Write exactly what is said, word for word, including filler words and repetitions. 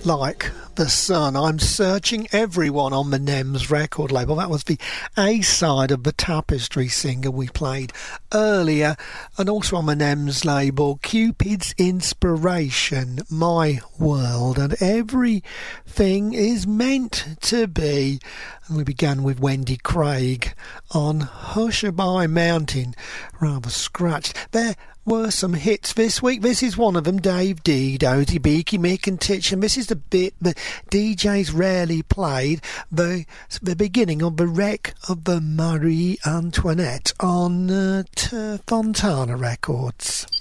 Like the Sun. I'm Searching Everyone on the Nems record label. That was the A side of the Tapestry single we played earlier, and also on the Nems label, Cupid's Inspiration, My World, and Everything Is Meant to Be. And we began with Wendy Craig on Hushabye Mountain, rather scratched. There were some hits this week. This is one of them. Dave D, Dozy, Beaky, Mick and Titch, and this is the bit that D Js rarely played, the, the beginning of the wreck of the Marie Antoinette on uh, T- Fontana Records.